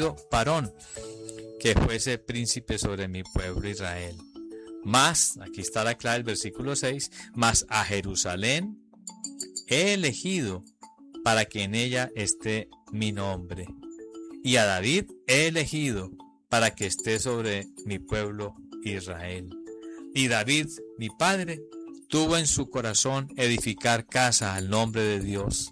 elegido Parón, que fuese príncipe sobre mi pueblo Israel. Mas, aquí está la clave del versículo 6, mas a Jerusalén he elegido para que en ella esté mi nombre. Y a David he elegido para que esté sobre mi pueblo Israel. Y David, mi padre, tuvo en su corazón edificar casa al nombre de Dios.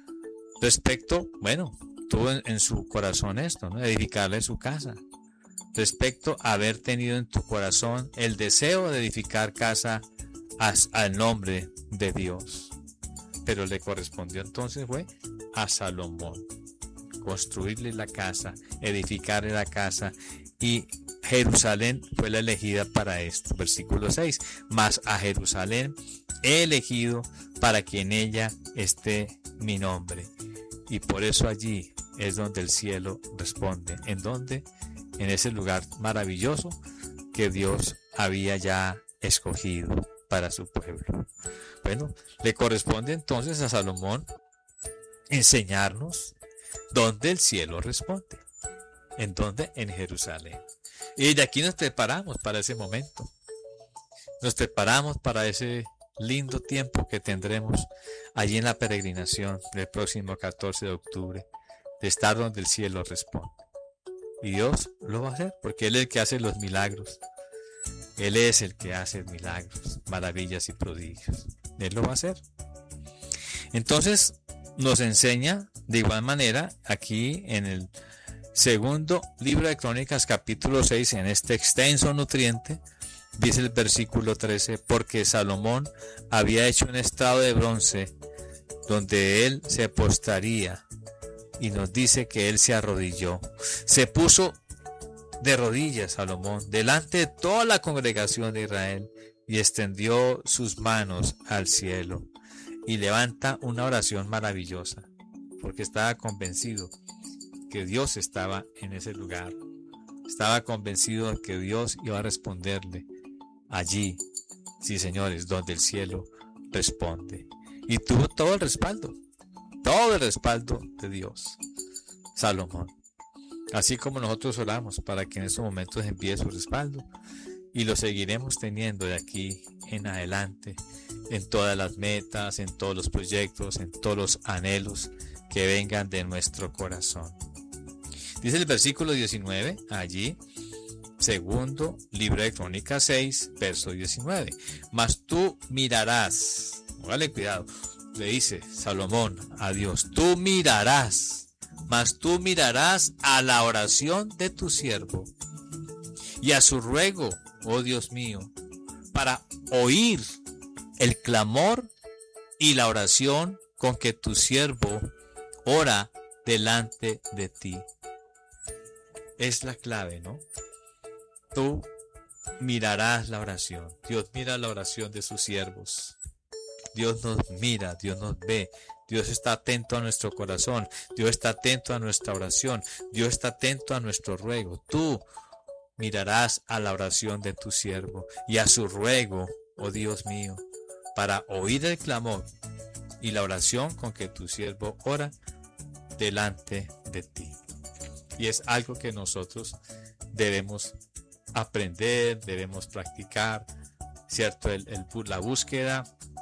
Tuvo en su corazón esto, ¿no? Edificarle su casa. Respecto a haber tenido en tu corazón el deseo de edificar casa al nombre de Dios. Pero le correspondió entonces fue a Salomón construirle la casa, edificarle la casa, y Jerusalén fue la elegida para esto. Versículo 6, mas a Jerusalén he elegido para que en ella esté mi nombre. Y por eso allí es donde el cielo responde. ¿En dónde? En ese lugar maravilloso que Dios había ya escogido para su pueblo. Bueno, le corresponde entonces a Salomón enseñarnos dónde el cielo responde. ¿En dónde? En Jerusalén. Y de aquí nos preparamos para ese momento. Nos preparamos para ese lindo tiempo que tendremos allí en la peregrinación del próximo 14 de octubre, de estar donde el cielo responde. Y Dios lo va a hacer, porque Él es el que hace los milagros. Él es el que hace milagros, maravillas y prodigios. Él lo va a hacer. Entonces, nos enseña de igual manera aquí en el segundo libro de Crónicas, capítulo 6, en este extenso nutriente, dice el versículo 13, porque Salomón había hecho un estrado de bronce donde él se postraría, y nos dice que él se arrodilló. Se puso de rodillas Salomón delante de toda la congregación de Israel y extendió sus manos al cielo y levanta una oración maravillosa, porque estaba convencido que Dios estaba en ese lugar. Estaba convencido de que Dios iba a responderle allí, sí señores, donde el cielo responde. Y tuvo todo el respaldo de Dios, Salomón. Así como nosotros oramos para que en estos momentos envíe su respaldo, y lo seguiremos teniendo de aquí en adelante, en todas las metas, en todos los proyectos, en todos los anhelos que vengan de nuestro corazón. Dice el versículo 19, allí, segundo libro de Crónicas 6, verso 19. Mas tú mirarás, vale, cuidado, le dice Salomón a Dios, tú mirarás, mas tú mirarás a la oración de tu siervo y a su ruego, oh Dios mío, para oír el clamor y la oración con que tu siervo ora delante de ti. Es la clave, ¿no? Tú mirarás la oración. Dios mira la oración de sus siervos. Dios nos mira, Dios nos ve. Dios está atento a nuestro corazón. Dios está atento a nuestra oración. Dios está atento a nuestro ruego. Tú mirarás a la oración de tu siervo y a su ruego, oh Dios mío, para oír el clamor y la oración con que tu siervo ora delante de ti. Y es algo que nosotros debemos aprender, debemos practicar, ¿cierto? La búsqueda,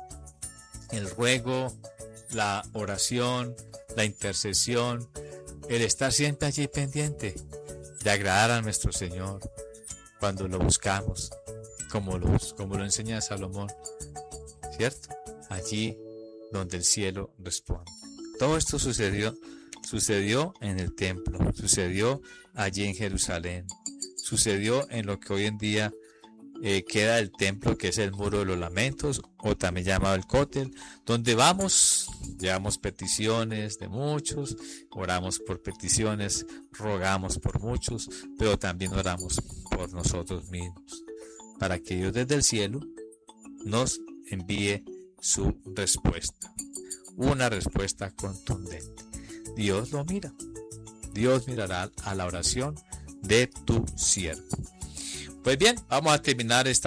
el ruego, la oración, la intercesión, el estar siempre allí pendiente de agradar a nuestro Señor cuando lo buscamos, como lo enseña Salomón, ¿cierto? Allí donde el cielo responde. Todo esto sucedió en el templo, sucedió allí en Jerusalén, sucedió en lo que hoy en día queda del templo, que es el Muro de los Lamentos, o también llamado el Cótel, donde llevamos peticiones de muchos, oramos por peticiones, rogamos por muchos, pero también oramos por nosotros mismos, para que Dios desde el cielo nos envíe su respuesta, una respuesta contundente. Dios lo mira, Dios mirará a la oración de tu siervo. Pues bien, vamos a terminar esta